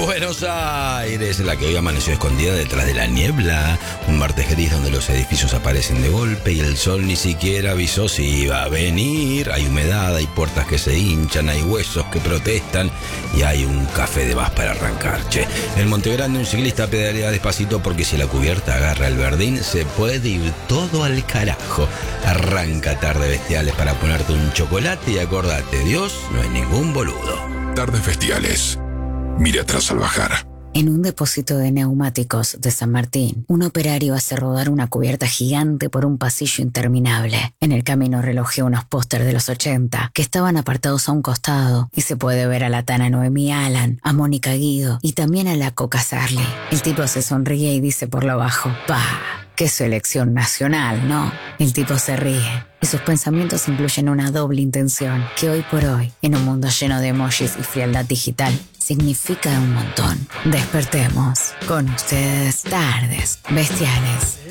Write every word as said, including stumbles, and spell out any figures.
Buenos Aires, la que hoy amaneció escondida detrás de la niebla. Un martes gris donde los edificios aparecen de golpe y el sol ni siquiera avisó si iba a venir. Hay humedad, hay puertas que se hinchan, hay huesos que protestan y hay un café de más para arrancar. Che, en Montegrande un ciclista pedalea despacito porque si la cubierta agarra el verdín se puede ir todo al carajo. Arranca Tardes Bestiales para ponerte un chocolate y acordate, Dios no es ningún boludo. Tardes Bestiales. Mire atrás al bajar. En un depósito de neumáticos de San Martín, un operario hace rodar una cubierta gigante por un pasillo interminable. En el camino relojeó unos pósters de los ochenta que estaban apartados a un costado y se puede ver a la Tana Noemí Alan, a Mónica Guido y también a la Coca Sarli. El tipo se sonríe y dice por lo bajo, ¡pah! ¡Qué selección nacional!, ¿no? El tipo se ríe y sus pensamientos incluyen una doble intención que hoy por hoy, en un mundo lleno de emojis y frialdad digital, significa un montón. Despertemos con ustedes Tardes Bestiales.